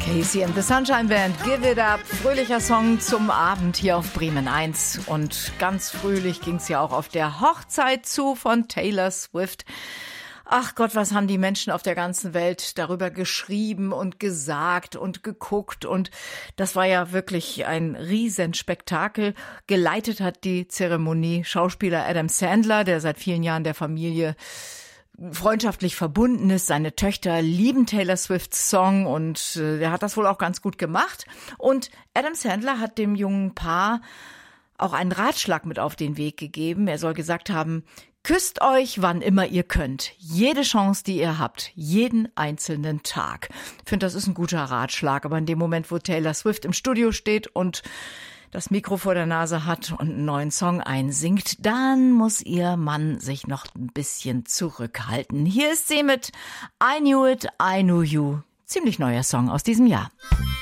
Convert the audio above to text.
Casey and the Sunshine Band, Give It Up, fröhlicher Song zum Abend hier auf Bremen 1. Und ganz fröhlich ging es ja auch auf der Hochzeit zu von Taylor Swift. Ach Gott, was haben die Menschen auf der ganzen Welt darüber geschrieben und gesagt und geguckt. Und das war ja wirklich ein Riesenspektakel. Geleitet hat die Zeremonie Schauspieler Adam Sandler, der seit vielen Jahren der Familie freundschaftlich verbunden ist. Seine Töchter lieben Taylor Swifts Song und er hat das wohl auch ganz gut gemacht. Und Adam Sandler hat dem jungen Paar auch einen Ratschlag mit auf den Weg gegeben. Er soll gesagt haben: Küsst euch, wann immer ihr könnt. Jede Chance, die ihr habt. Jeden einzelnen Tag. Ich finde, das ist ein guter Ratschlag. Aber in dem Moment, wo Taylor Swift im Studio steht und das Mikro vor der Nase hat und einen neuen Song einsingt, dann muss ihr Mann sich noch ein bisschen zurückhalten. Hier ist sie mit I Knew It, I Knew You. Ziemlich neuer Song aus diesem Jahr.